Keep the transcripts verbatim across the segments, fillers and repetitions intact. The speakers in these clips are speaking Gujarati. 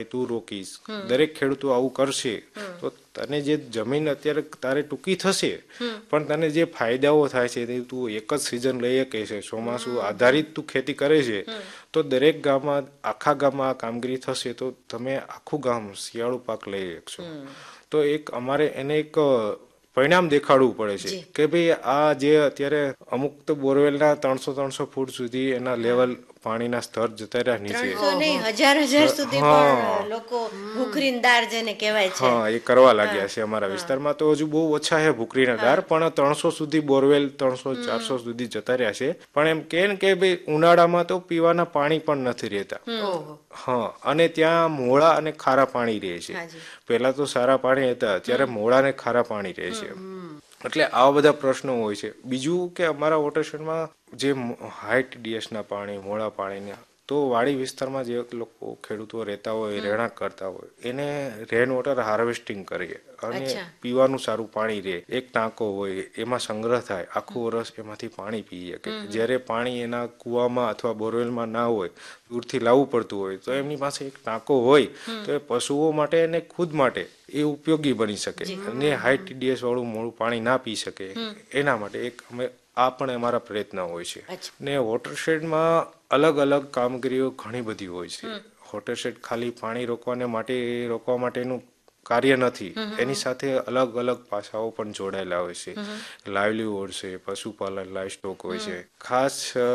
તું રોકીશ, દરેક ખેડૂતો આવું કરશે તો તને જે જમીન અત્યારે તારે ટૂંકી થશે પણ તને જે ફાયદાઓ થાય છે તે તું એક જ સિઝન લઈ શકે છે. ચોમાસું આધારિત તું ખેતી કરે છે તો દરેક ગામમાં આખા ગામમાં આ કામગીરી થશે તો તમે આખું ગામ શિયાળુ પાક લઈ શકશો. તો એક અમારે એને એક પરિણામ દેખાડવું પડે છે કે ભાઈ આ જે અત્યારે અમુક તો બોરવેલના ત્રણસો ત્રણસો ફૂટ સુધી એના લેવલ પાણીના સ્તર જતા રહ્યા નીચે, હજાર હજાર સુધી પણ લોકો ભૂખરીના દાર જેને કહેવાય છે હા એ કરવા લાગ્યા છે. અમારા વિસ્તારમાં તો હજુ બહુ ઓછા છે ભૂખરીના દાર, પણ ત્રણસો સુધી બોરવેલ ત્રણસો ચારસો સુધી જતા રહ્યા છે. પણ એમ કે ને કે ભાઈ ઉનાળામાં તો પીવાના પાણી પણ નથી રહેતા. હા, અને ત્યાં મોળા અને ખારા પાણી રહે છે. પેલા તો સારા પાણી હતા, અત્યારે મોળા ને ખારા પાણી રહે છે. એટલે આવા બધા પ્રશ્નો હોય છે. બીજું કે અમારા વોટરશેડમાં જે હાઈ ટીડીએસના પાણી, મોળા પાણીના, તો વાડી વિસ્તારમાં જે લોકો ખેડૂતો રહેતા હોય, રહેણાંક કરતા હોય, એને રેન વોટર હાર્વેસ્ટિંગ કરીએ અને પીવાનું સારું પાણી રહે. એક ટાંકો હોય એમાં સંગ્રહ થાય, આખું વર્ષ એમાંથી પાણી પી શકે. જ્યારે પાણી એના કૂવામાં અથવા બોરવેલમાં ના હોય, દૂરથી લાવવું પડતું હોય, તો એમની પાસે એક ટાંકો હોય તો એ પશુઓ માટે અને ખુદ માટે એ ઉપયોગી બની શકે અને હાઈ ટીડીએસ વાળું મોળું પાણી ના પી શકે એના માટે એક અમે આ પણ અમારા પ્રયત્ન હોય છે. ને વોટરશેડમાં અલગ અલગ કામગીરીઓ ઘણી બધી હોય છે. વોટરશેડ ખાલી પાણી રોકવાને માટે રોકવા માટેનું કાર્ય નથી, એની સાથે અલગ અલગ પાસાઓ પણ જોડાયેલા હોય છે. લાઇવલીહુડ છે, પશુપાલન, લાઇવ સ્ટોક હોય છે. ખાસ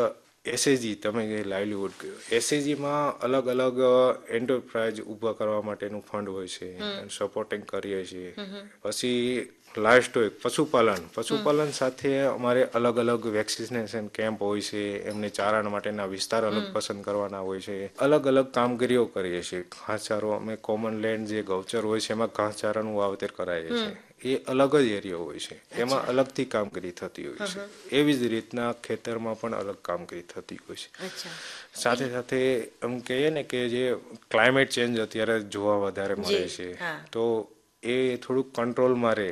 એસએજી, તમે લાઇવલીહુડ કહ્યું, એસએજીમાં અલગ અલગ એન્ટરપ્રાઇઝ ઊભા કરવા માટેનું ફંડ હોય છે, સપોર્ટિંગ કરીએ છીએ. પછી લાઇવ સ્ટોક, પશુપાલન, પશુપાલન સાથે અમારે અલગ અલગ વેક્સિનેશન કેમ્પ હોય છે, એમને ચારણ માટેના વિસ્તાર અલગ પસંદ કરવાના હોય છે. અલગ અલગ કામગીરીઓ કરીએ છીએ. ઘાસચારો અમે કોમન લેન્ડ જે ગૌચર હોય છે એમાં ઘાસચારાનું વાવેતર કરાવીએ છીએ. એ અલગ જ એરિયા હોય છે, એમાં અલગથી કામગીરી થતી હોય છે. એવી જ રીતના ખેતરમાં પણ અલગ કામગીરી થતી હોય છે. સાથે સાથે એમ કહીએ ને કે જે ક્લાઇમેટ ચેન્જ અત્યારે જોવા વધારે મળે છે, તો એ થોડુંક કંટ્રોલમાં રહે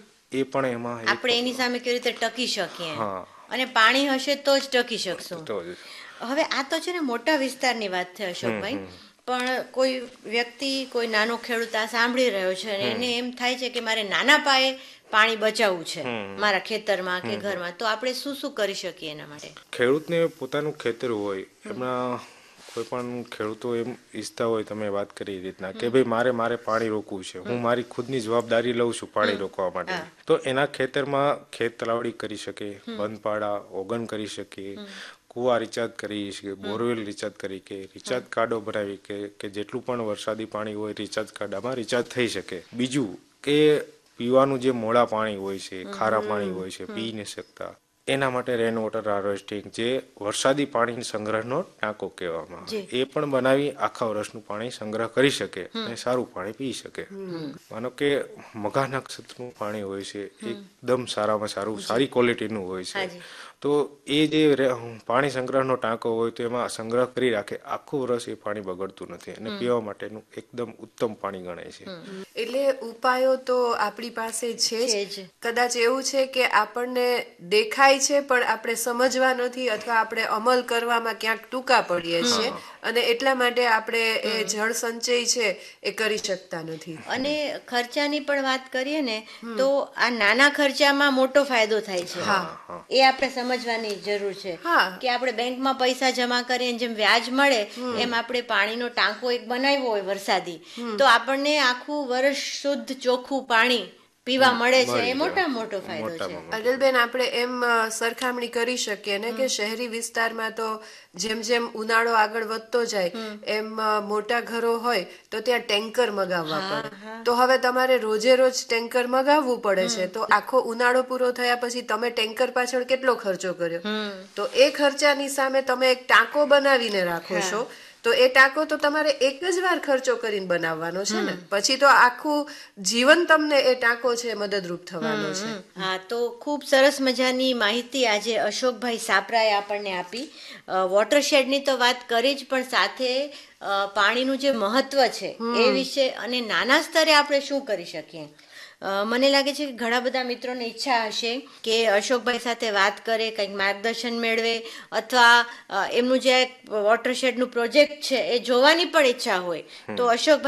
એ પણ એમાં આપણે એની સામે કેવી રીતે ટકી શકીએ. અને પાણી હશે તો જ ટકી શકશું. હવે આ તો છે ને મોટા વિસ્તારની વાત છે અશોકભાઈ, પણ કોઈ વ્યક્તિ, કોઈ નાનો ખેડૂત આ સાંભળી રહ્યો છે અને એને એમ થાય છે કે મારે નાના પાયે પાણી બચાવવું છે મારા ખેતરમાં કે ઘરમાં, તો આપણે શું શું કરી શકીએ એના માટે? ખેડૂતને પોતાનું ખેતર હોય, એમના કોઈ પણ ખેડૂતો એમ ઈચ્છતા હોય, તમે વાત કરી એ રીતના કે ભાઈ મારે મારે પાણી રોકવું છે, હું મારી ખુદની જવાબદારી લઉં છું પાણી રોકવા માટે, તો એના ખેતરમાં ખેત તલાવડી કરી શકે, બંધપાડા ઓગન કરી શકે, કુવા રિચાર્જ કરી શકે, બોરવેલ રિચાર્જ કરી કે રિચાર્જ કાર્ડો બનાવી કે કે જેટલું પણ વરસાદી પાણી હોય રિચાર્જ કાર્ડમાં રિચાર્જ થઈ શકે. બીજું કે પીવાનું જે મોળા પાણી હોય છે, ખારા પાણી હોય છે, પી ન શકતા, એના માટે રેન વોટર હાર્વેસ્ટિંગ, જે વરસાદી પાણી સંગ્રહનો ટાંકો કહેવામાં આવે, એ પણ બનાવી આખા વર્ષનું પાણી સંગ્રહ કરી શકે અને સારું પાણી પી શકે. માનો કે મઘા નક્ષત્રનું પાણી હોય છે, એકદમ સારામાં સારું, સારી ક્વોલિટીનું હોય છે. તો એ જે પાણી સંગ્રહનો ટાંકો હોય તો એમાં સંગ્રહ કરી રાખે, આખું વર્ષ એ પાણી બગડતું નથી અને પીવા માટેનું એકદમ ઉત્તમ પાણી ગણાય છે. એટલે ઉપાયો તો આપણી પાસે છે જ. કદાચ એવું છે કે આપણને દેખાય છે પણ આપણે સમજવા નથી અથવા આપણે અમલ કરવામાં ક્યાંક ટૂંકા પડીએ છીએ અને એટલા માટે આપણે એ જળ સંચય છે એ કરી શકતા નથી. અને ખર્ચાની પણ વાત કરીએ ને તો આ નાના ખર્ચામાં મોટો ફાયદો થાય છે, એ આપણે સમજવાની જરૂર છે કે આપણે બેંકમાં પૈસા જમા કરીને જેમ વ્યાજ મળે એમ આપણે પાણીનો ટાંકો એક બનાવ્યો હોય વરસાદી, તો આપણને આખું વર્ષ શુદ્ધ ચોખ્ખું પાણી પીવા મળે છે, એ મોટા મોટો ફાયદો છે. અનિલબેન, આપણે એમ સરખામણી કરી શકીએ ને કે શહેરી વિસ્તારમાં તો જેમ જેમ ઉનાળો આગળ વધતો જાય એમ મોટા ઘરો હોય તો ત્યાં ટેન્કર મગાવવા પડે, તો હવે તમારે રોજે રોજ ટેન્કર મગાવવું પડે છે, તો આખો ઉનાળો પૂરો થયા પછી તમે ટેન્કર પાછળ કેટલો ખર્ચો કર્યો, તો એ ખર્ચાની સામે તમે એક ટાંકો બનાવીને રાખો છો, તો એ ટાંકો તો તમારે એક જ વાર ખર્ચો કરીને બનાવવાનો છે ને, પછી તો આખું જીવન તમને એ ટાંકો છે મદદરૂપ થવાનો છે. હા, તો ખૂબ સરસ મજાની માહિતી આજે અશોકભાઈ સાપરાએ આપણને આપી. વોટરશેડની તો વાત કરી જ, પણ સાથે પાણીનું જે મહત્વ છે એ વિશે અને નાના સ્તરે આપણે શું કરી શકીએ. મને લાગે છે કે ઘણા બધા મિત્રોને ઈચ્છા હશે કે અશોકભાઈ સાથે વાત કરે, કંઈક માર્ગદર્શન મેળવે, અથવા એમનું જે વોટરશેડનું પ્રોજેક્ટ છે એ જોવાની પણ ઈચ્છા હોય, તો અશોકભાઈ